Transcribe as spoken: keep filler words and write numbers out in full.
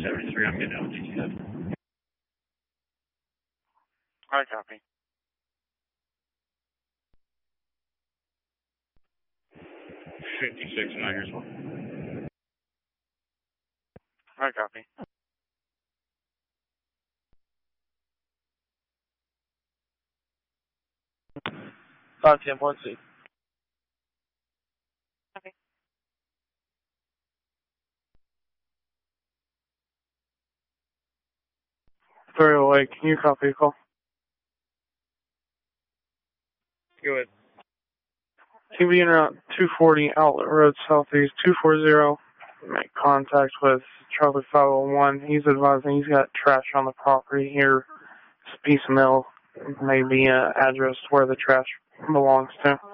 seventy-three, I'm getting out T T F. I copy. fifty-six, nine years old. I copy. five ten point six. Okay. three oh eight, can you copy a call? Go ahead. T V in route two forty, Outlet Road Southeast, two forty. Make contact with Charlie five oh one. He's advising he's got trash on the property here. It's a piece of mail, maybe an address where the trash belongs to.